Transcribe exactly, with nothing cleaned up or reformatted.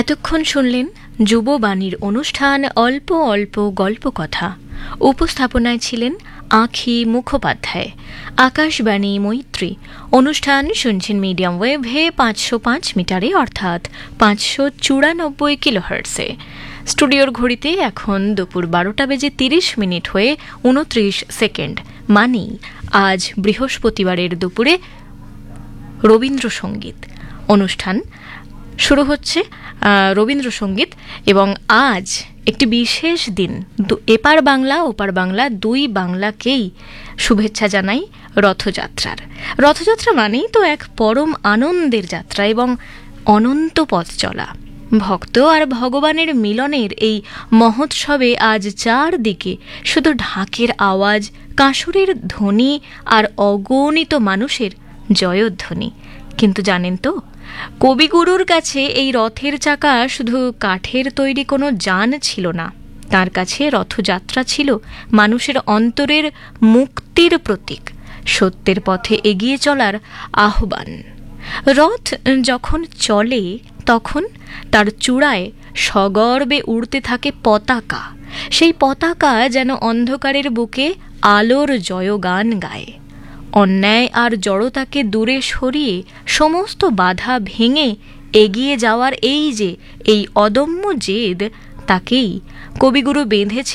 এতক্ষণ শুনলেন যুববাণীর অনুষ্ঠান অল্প অল্প গল্প কথা। উপস্থাপনায় ছিলেন আঁখি মুখোপাধ্যায়। আকাশবাণী মৈত্রী অনুষ্ঠান শুনছেন মিডিয়াম ওয়েভে পাঁচশো পাঁচ মিটারে অর্থাৎ পাঁচশো চুরানব্বই কিলোহার্টসে। স্টুডিওর ঘড়িতে এখন দুপুর বারোটা বেজে তিরিশ মিনিট হয়ে উনত্রিশ সেকেন্ড, মানে আজ বৃহস্পতিবারের দুপুরে রবীন্দ্রসঙ্গীত অনুষ্ঠান শুরু হচ্ছে। রবীন্দ্রসঙ্গীত এবং আজ একটি বিশেষ দিন। এপার বাংলা ওপার বাংলা দুই বাংলাকেই শুভেচ্ছা জানাই রথযাত্রার। রথযাত্রা মানেই তো এক পরম আনন্দের যাত্রা এবং অনন্ত পথ চলা। ভক্ত আর ভগবানের মিলনের এই মহোৎসবে আজ চারদিকে শুধু ঢাকের আওয়াজ, কাঁসুরের ধ্বনি আর অগণিত মানুষের জয়ধ্বনি। কিন্তু জানেন তো, কবিগুরুর কাছে এই রথের চাকা শুধু কাঠের তৈরি কোনো যান ছিল না। তার কাছে রথযাত্রা ছিল মানুষের অন্তরের মুক্তির প্রতীক, সত্যের পথে এগিয়ে চলার আহ্বান। রথ যখন চলে তখন তার চূড়ায় সগর্বে উড়তে থাকে পতাকা। সেই পতাকা যেন অন্ধকারের বুকে আলোর জয়গান গায়। অন্যায় আর জড়তাকে দূরে সরিয়ে সমস্ত বাধা ভেঙে এগিয়ে যাওয়ার এই যে এই অদম্য জেদ, তাকেই কবিগুরু বেঁধেছে